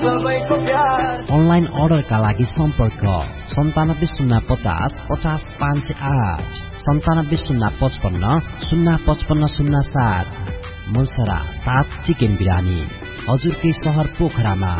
Online अर्डरका लागि सम्पर्क 9705 50 508 9705 055 07। मलसरा 7 चिकन बिरानी हजुरकै शहर पोखरामा।